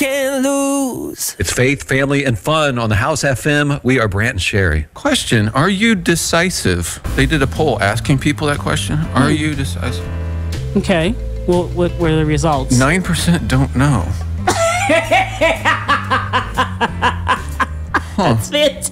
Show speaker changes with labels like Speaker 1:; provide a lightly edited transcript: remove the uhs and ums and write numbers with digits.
Speaker 1: can't lose.
Speaker 2: It's faith, family, and fun on the House FM. We are Brant and Sherry. Question, are you decisive? They did a poll asking people that question. Are you decisive?
Speaker 3: Okay. Well, what were the results?
Speaker 2: 9% don't know.
Speaker 3: That's fantastic.